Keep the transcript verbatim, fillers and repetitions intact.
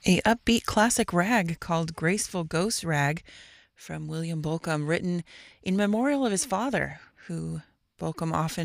A upbeat classic rag called Graceful Ghost Rag from William Bolcom, written in memorial of his father, who Bolcom often